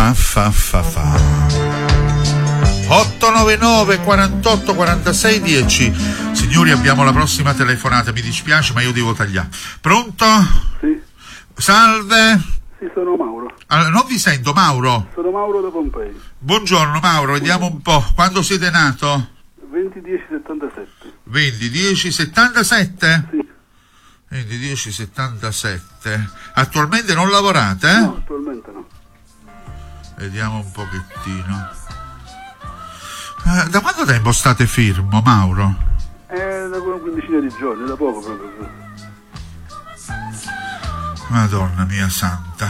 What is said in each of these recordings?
899 48 46 10. Signori, abbiamo la prossima telefonata, mi dispiace ma io devo tagliare. Pronto? Sì. Salve. Sì, sono Mauro. Allora, non vi sento, Mauro. Sono Mauro da Pompei. Buongiorno Mauro, vediamo un po'. Quando siete nato? 20-10-77. 20-10-77? Sì. 20-10-77. Attualmente non lavorate, eh? No, attualmente no. Vediamo un pochettino. Da quanto tempo state fermo, Mauro? Da una quindicina di giorni, da poco proprio. Madonna mia santa.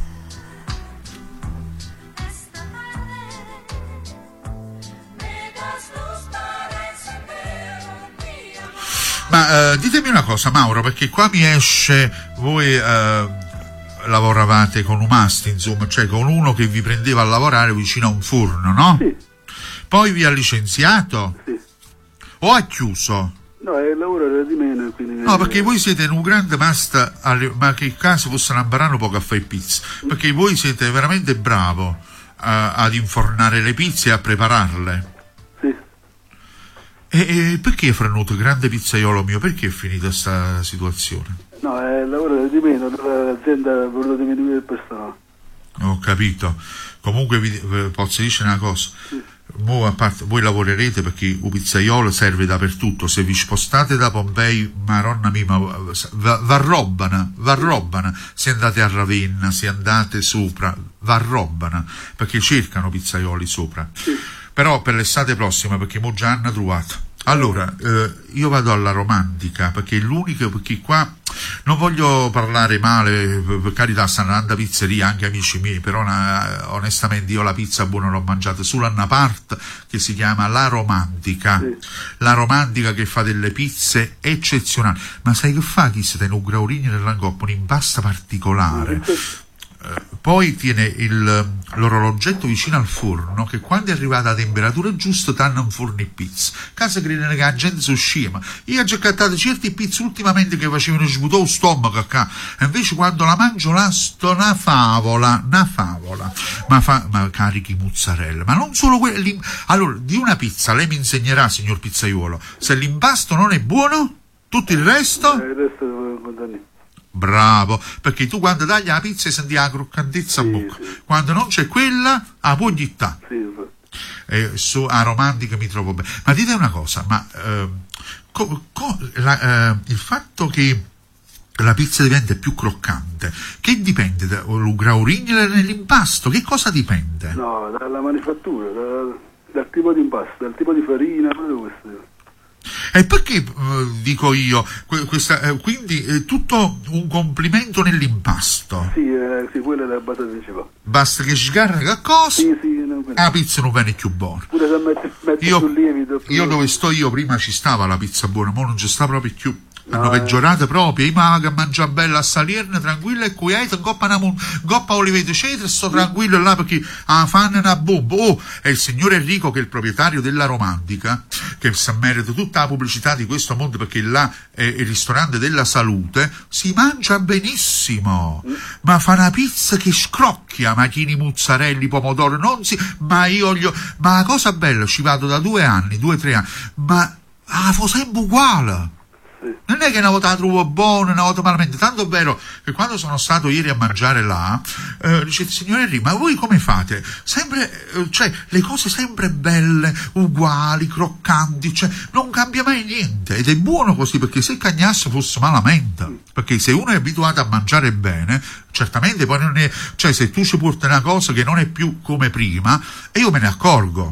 Ma ditemi una cosa, Mauro, perché qua mi esce, voi lavoravate con un mast, insomma, cioè con uno che vi prendeva a lavorare vicino a un forno, no? Sì. Poi vi ha licenziato? Sì. O ha chiuso? No, il lavoro era di meno, quindi... No, perché voi siete in un grande mast, ma che caso fossero imparare poco a fare pizza, perché voi siete veramente bravo ad infornare le pizze e a prepararle. Sì. E perché Franuto, grande pizzaiolo mio, perché è finita sta situazione? No, il lavoro era di meno, l'azienda ha voluto diminuire il personale. Ho capito. Comunque vi posso dire una cosa. Mo, a parte, voi lavorerete perché il pizzaiolo serve dappertutto. Se vi spostate da Pompei, maronna mia, varrobbana, se andate a Ravenna, se andate sopra, varrobbana, perché cercano pizzaioli sopra. Però per l'estate prossima, perché mo già hanno trovato. Allora, io vado alla Romantica, perché è l'unico, perché qua non voglio parlare male, per carità stanno andando a pizzeria anche amici miei, però onestamente io la pizza buona l'ho mangiata solo a una parte che si chiama La Romantica. Sì. La Romantica che fa delle pizze eccezionali. Ma sai che fa chi si tiene un graurini nell'angoppo, un'impasta particolare? Poi tiene l'orologetto vicino al forno che quando è arrivata la temperatura giusta t'hanno un forno e pizza. Casa crede che la gente si scema. Io ho già cattato certe pizze ultimamente che facevano svuotare lo stomaco qua, e invece quando la mangio là sto una favola, ma carichi mozzarella, ma non solo quello. Allora, di una pizza lei mi insegnerà, signor pizzaiuolo, se l'impasto non è buono, tutto il resto? Il resto devo condanni. Bravo, perché tu quando tagli la pizza senti la croccantezza a bocca, sì. Quando non c'è quella, a pugnità. Sì. Su a Romantica mi trovo bene. Ma dite una cosa, ma il fatto che la pizza diventa più croccante, che dipende dal graurigno nell'impasto? Che cosa dipende? No, dalla manifattura, dal tipo di impasto, dal tipo di farina, tutto questo. E perché dico io quindi tutto un complimento nell'impasto? Sì, quella è la base principale. Basta che sgarra che cosa? Sì, la pizza non viene più buona. Pure se metti sul lievito. Io dove sto io prima ci stava la pizza buona, ma non ci sta proprio più. Hanno peggiorato proprio. Io che mangia bella a salirne tranquilla e quieta, goppa oliveto eccetera, sto tranquillo là perché fanno una bomba. È il signor Enrico che è il proprietario della Romantica, che si merita tutta la pubblicità di questo mondo, perché là è il ristorante della salute, si mangia benissimo, ma fa una pizza che scrocchia, macchini, mozzarelli, pomodoro, ma la cosa bella, ci vado da 2 anni, 2-3 anni, ma fa sempre uguale. Non è che una volta la trovo buona, una volta malamente, tanto vero che quando sono stato ieri a mangiare là, dice il signor Henry, ma voi come fate? Sempre, cioè, le cose sempre belle, uguali, croccanti, cioè, non cambia mai niente, ed è buono così, perché se cagnasse fosse malamente, perché se uno è abituato a mangiare bene, certamente poi non è, cioè, se tu ci porti una cosa che non è più come prima, e io me ne accorgo.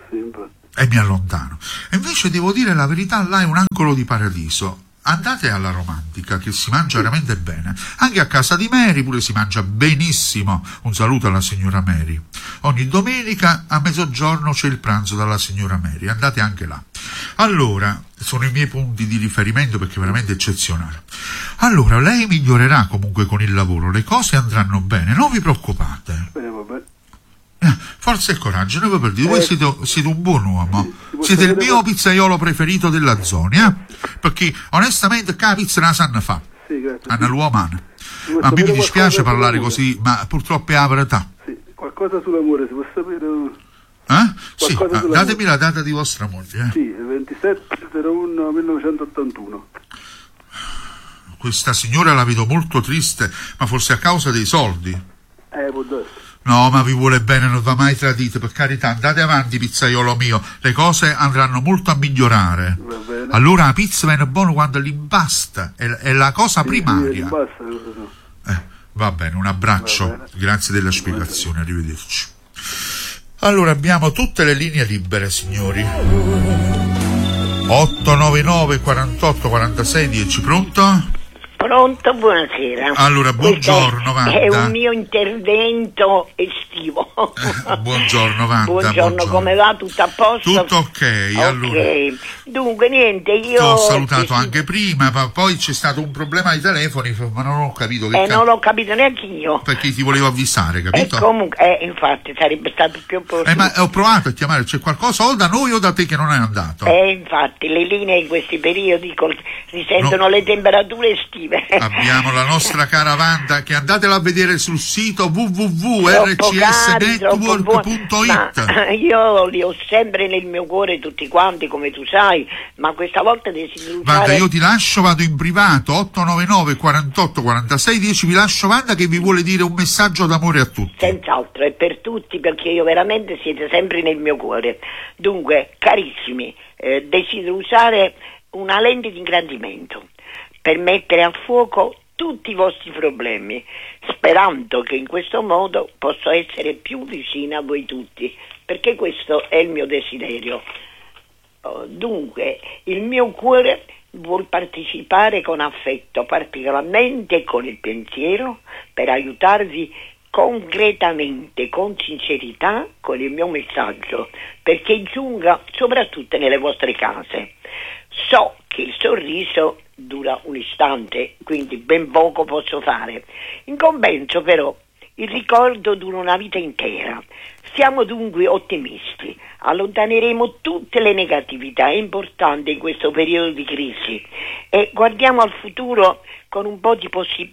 E mi allontano. E invece devo dire la verità, là è un angolo di paradiso. Andate alla Romantica, che si mangia veramente bene. Anche a casa di Mary pure si mangia benissimo. Un saluto alla signora Mary. Ogni domenica a mezzogiorno c'è il pranzo dalla signora Mary. Andate anche là. Allora, sono i miei punti di riferimento perché è veramente eccezionale. Allora, lei migliorerà comunque con il lavoro. Le cose andranno bene, non vi preoccupate. Vabbè. Forza e coraggio, noi per dire, voi siete un buon uomo, siete il mio pizzaiolo preferito della zona, perché onestamente la pizza la sanno fa, hanno l'uomo umano. Ma a me mi dispiace parlare così, ma purtroppo è la verità. Sì, qualcosa sull'amore, si può sapere? Sì, Qualcosa sull'amore. datemi la data di vostra moglie. Sì, 27/01/1981. Questa signora la vedo molto triste, ma forse a causa dei soldi. Può darsi. No, ma vi vuole bene, non va mai tradito, per carità, andate avanti, pizzaiolo mio, le cose andranno molto a migliorare. Va bene. Allora la pizza viene buona quando l'impasta, è la cosa Sì, primaria. basta. Va bene, un abbraccio, Va bene. grazie della spiegazione, arrivederci. Allora abbiamo tutte le linee libere, signori. 899 48 46 10, pronto? Pronto, buonasera. Allora, buongiorno, Questo Wanda. è un mio intervento estivo. Buongiorno, Wanda. Buongiorno, come va? Tutto a posto? Tutto ok, allora. Dunque, niente, io... Ti ho salutato anche prima, ma poi c'è stato un problema ai telefoni, ma non ho capito che non l'ho capito neanche io. perché ti volevo avvisare, capito? Comunque, infatti, sarebbe stato più opportuno. Ma ho provato a chiamare, c'è qualcosa o da noi o da te che non è andato? Infatti, le linee in questi periodi risentono le temperature estive. Abbiamo la nostra cara Wanda, che andatela a vedere sul sito www.rcsnetwork.it. Io li ho sempre nel mio cuore tutti quanti, come tu sai, ma questa volta desidero Wanda, io ti lascio, vado in privato, 899 48 46 10, vi lascio Wanda che vi vuole dire un messaggio d'amore a tutti. Senz'altro, è per tutti, perché io veramente siete sempre nel mio cuore. Dunque, carissimi, desidero usare una lente di ingrandimento per mettere a fuoco tutti i vostri problemi, sperando che in questo modo possa essere più vicina a voi tutti, perché questo è il mio desiderio. Dunque, il mio cuore vuol partecipare con affetto, particolarmente con il pensiero, per aiutarvi concretamente, con sincerità, con il mio messaggio, perché giunga soprattutto nelle vostre case. So che il sorriso dura un istante, quindi ben poco posso fare. In compenso però il ricordo dura una vita intera. Siamo dunque ottimisti, allontaneremo tutte le negatività importanti in questo periodo di crisi e guardiamo al futuro con un po' di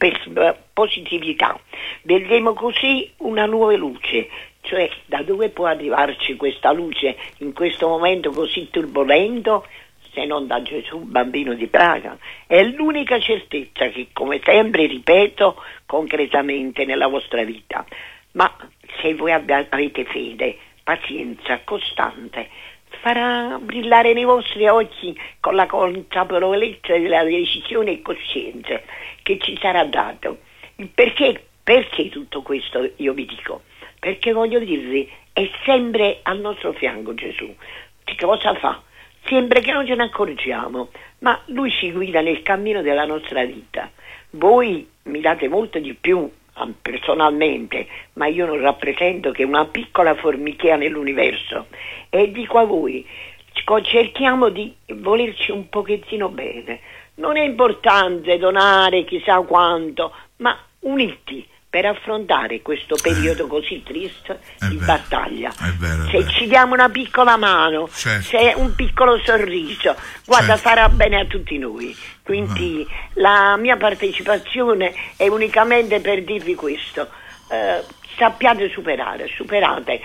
positività. Vedremo così una nuova luce, cioè da dove può arrivarci questa luce in questo momento così turbolento, se non da Gesù bambino di Praga. È l'unica certezza che, come sempre ripeto, concretamente nella vostra vita. Ma se voi avete fede, pazienza costante, farà brillare nei vostri occhi con la consapevolezza della decisione e coscienza che ci sarà dato. Perché tutto questo io vi dico? Perché voglio dirvi, è sempre al nostro fianco Gesù. Che cosa fa? Sempre che non ce ne accorgiamo, ma Lui ci guida nel cammino della nostra vita. Voi mi date molto di più personalmente, ma io non rappresento che una piccola formichea nell'universo, e dico a voi, cerchiamo di volerci un pochettino bene. Non è importante donare chissà quanto, ma uniti per affrontare questo periodo così triste di battaglia. È vero, se ci diamo una piccola mano, certo, se un piccolo sorriso, guarda, certo, farà bene a tutti noi. Quindi la mia partecipazione è unicamente per dirvi questo. Sappiate superate.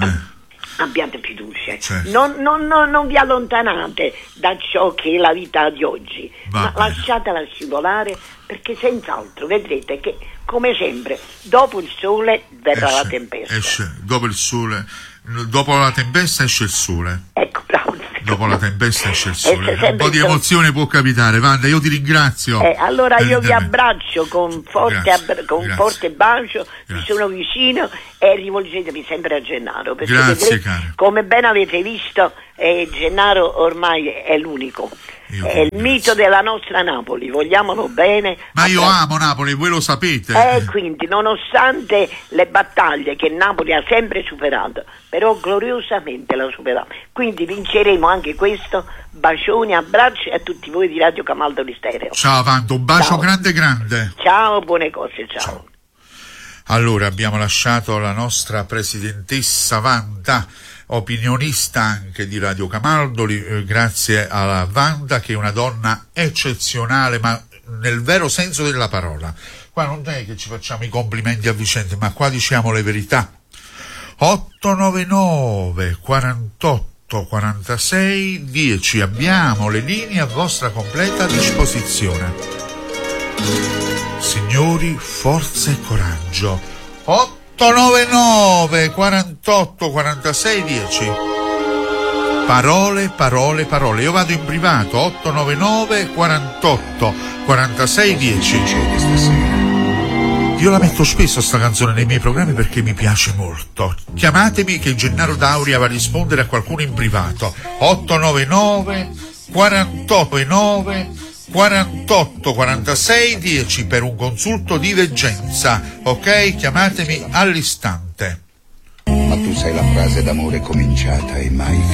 Abbiate fiducia, certo, non vi allontanate da ciò che è la vita di oggi, ma bene, lasciatela scivolare, perché senz'altro vedrete che, come sempre, dopo il sole verrà la tempesta. Dopo il sole, dopo la tempesta esce il sole. Ecco, bravo. Dopo la tempesta esce il sole. Un po' di emozione può capitare, Wanda, io ti ringrazio. Allora io vi abbraccio con forte bacio, vi sono vicino, e rivolgetevi sempre a Gennaro, perché grazie, vedrete, come ben avete visto, Gennaro ormai è l'unico. È il mito della nostra Napoli, vogliamolo bene. Ma io amo Napoli, voi lo sapete. Quindi, nonostante le battaglie che Napoli ha sempre superato, però gloriosamente l'ha superato. Quindi vinceremo anche questo. Bacioni, abbracci a tutti voi di Radio Camaldoli Stereo. Ciao Wanda, un bacio grande. Ciao, buone cose, ciao. Allora, abbiamo lasciato la nostra presidentessa Wanda, opinionista anche di Radio Camaldoli, grazie alla Wanda, che è una donna eccezionale, ma nel vero senso della parola. Qua non è che ci facciamo i complimenti a vicenda, ma qua diciamo le verità. 899 48 46 10. Abbiamo le linee a vostra completa disposizione. Signori, forza e coraggio. 899 48 46 10. Parole, parole, parole. Io vado in privato. 899 48 46 10. Io la metto spesso sta canzone nei miei programmi perché mi piace molto. Chiamatemi che Gennaro Dauria va a rispondere a qualcuno in privato. 899 48 48 46 10 per un consulto di veggenza. Ok? Chiamatemi all'istante. Ma tu sai la frase d'amore cominciata e mai